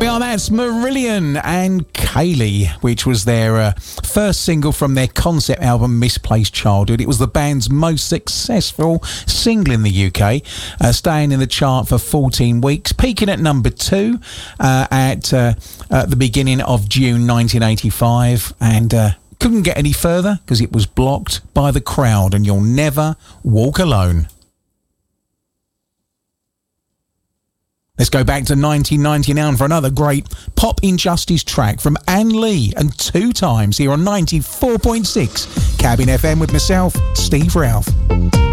That's Marillion and Kaylee, which was their first single from their concept album Misplaced Childhood. It was the band's most successful single in the UK, staying in the chart for 14 weeks, peaking at number 2 at the beginning of June 1985, and couldn't get any further because it was blocked by The Crowd and You'll Never Walk Alone. Let's go back to 1999 for another great Pop Injustice track from Anne Lee and 2 Times here on 94.6 Cabin FM with myself, Steve Ralph.